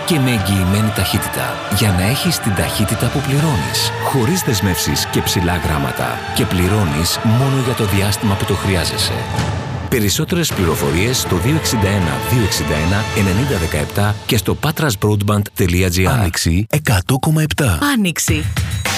και με εγγυημένη ταχύτητα. Για να έχεις την ταχύτητα που πληρώνεις. Χωρίς δεσμεύσεις και ψηλά γράμματα. Και πληρώνεις μόνο για το διάστημα που το χρειάζεσαι. Περισσότερες πληροφορίες στο 261 261 9017 και στο patrasbroadband.gr. Άνοιξη 100,7. Άνοιξη.